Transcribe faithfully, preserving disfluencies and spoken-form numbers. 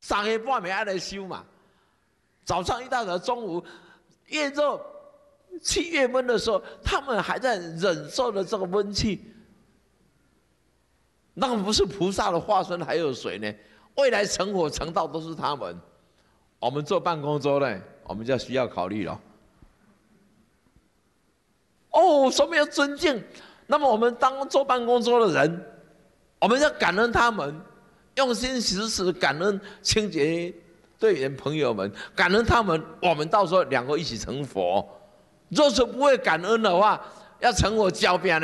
三更半暝爱来修嘛。早上一大早，中午越热、气越闷的时候，他们还在忍受着这个温气。那不是菩萨的化身，还有谁呢？未来成佛成道都是他们。我们坐办公桌呢，我们就需要考虑了。哦，说明要尊敬。那么我们当坐办公桌的人，我们要感恩他们，用心实实感恩清洁队员朋友们，感恩他们，我们到时候两个一起成佛。若是不会感恩的话，要成佛交边呢？